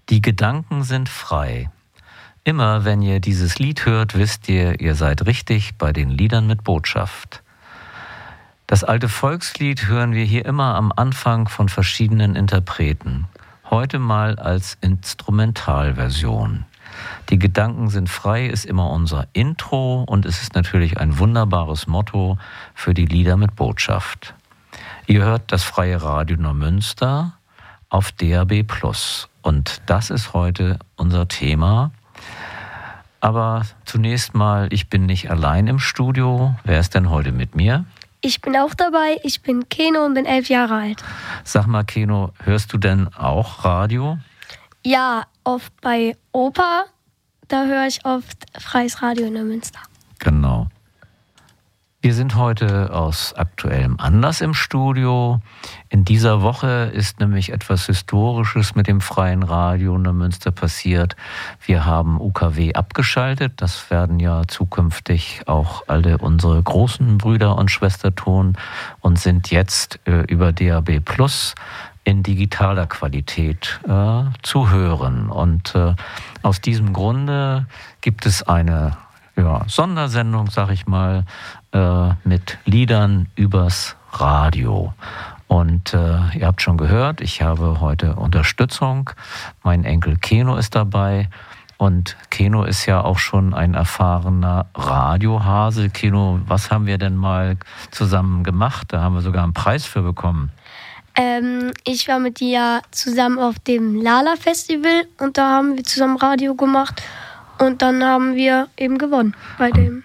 Die Gedanken sind frei. Immer wenn ihr dieses Lied hört, wisst ihr, ihr seid richtig bei den Liedern mit Botschaft. Das alte Volkslied hören wir hier immer am Anfang von verschiedenen Interpreten. Heute mal als Instrumentalversion. Die Gedanken sind frei ist immer unser Intro und es ist natürlich ein wunderbares Motto für die Lieder mit Botschaft. Ihr hört das Freie Radio Neumünster auf DAB+. Und das ist heute unser Thema. Aber zunächst mal, ich bin nicht allein im Studio. Wer ist denn heute mit mir? Ich bin auch dabei. Ich bin Keno und bin 11 Jahre alt. Sag mal, Keno, hörst du denn auch Radio? Ja, oft bei Opa. Da höre ich oft Freies Radio in Neumünster. Genau. Wir sind heute aus aktuellem Anlass im Studio. In dieser Woche ist nämlich etwas Historisches mit dem Freien Radio Neumünster passiert. Wir haben UKW abgeschaltet. Das werden ja zukünftig auch alle unsere großen Brüder und Schwestern tun und sind jetzt über DAB+ in digitaler Qualität zu hören. Und aus diesem Grunde gibt es eine Sondersendung, sag ich mal, mit Liedern übers Radio. Und ihr habt schon gehört, ich habe heute Unterstützung. Mein Enkel Keno ist dabei. Und Keno ist ja auch schon ein erfahrener Radiohase. Keno, was haben wir denn mal zusammen gemacht? Da haben wir sogar einen Preis für bekommen. Ich war mit dir zusammen auf dem Lala-Festival und da haben wir zusammen Radio gemacht und dann haben wir eben gewonnen bei dem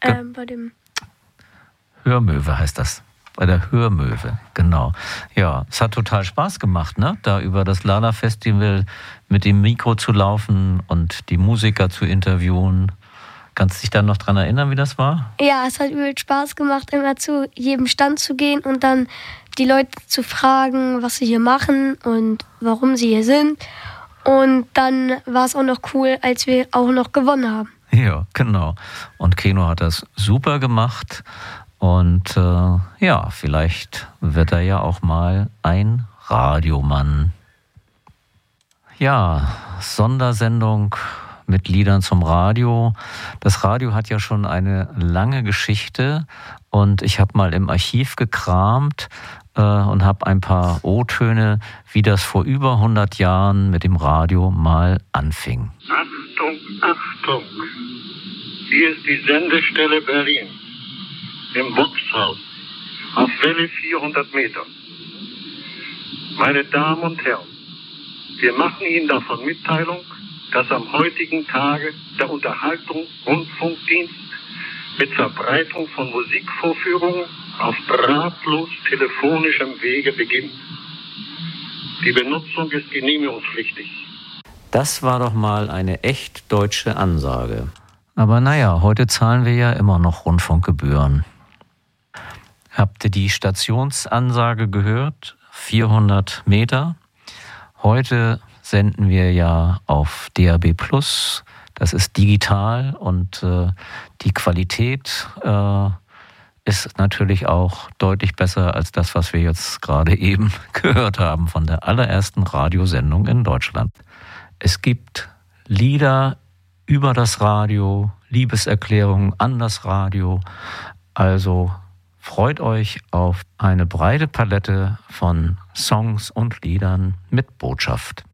Hörmöwe heißt das. Bei der Hörmöwe, genau. Ja, es hat total Spaß gemacht, ne? Da über das Lala-Festival mit dem Mikro zu laufen und die Musiker zu interviewen. Kannst du dich da noch dran erinnern, wie das war? Ja, es hat übel Spaß gemacht, immer zu jedem Stand zu gehen und dann die Leute zu fragen, was sie hier machen und warum sie hier sind. Und dann war es auch noch cool, als wir auch noch gewonnen haben. Ja, genau. Und Keno hat das super gemacht. Und vielleicht wird er ja auch mal ein Radiomann. Ja, Sondersendung mit Liedern zum Radio. Das Radio hat ja schon eine lange Geschichte und ich habe mal im Archiv gekramt und habe ein paar O-Töne, wie das vor über 100 Jahren mit dem Radio mal anfing. Achtung, Achtung! Hier ist die Sendestelle Berlin. Im Boxhaus. Auf Welle 400 Meter. Meine Damen und Herren, wir machen Ihnen davon Mitteilung, dass am heutigen Tage der Unterhaltungsrundfunkdienst mit Verbreitung von Musikvorführungen auf drahtlos telefonischem Wege beginnt. Die Benutzung ist genehmigungspflichtig. Das war doch mal eine echt deutsche Ansage. Aber naja, heute zahlen wir ja immer noch Rundfunkgebühren. Habt ihr die Stationsansage gehört? 400 Meter. Heute senden wir ja auf DAB+. Das ist digital und die Qualität ist natürlich auch deutlich besser als das, was wir jetzt gerade eben gehört haben von der allerersten Radiosendung in Deutschland. Es gibt Lieder über das Radio, Liebeserklärungen an das Radio. Also freut euch auf eine breite Palette von Songs und Liedern mit Botschaft.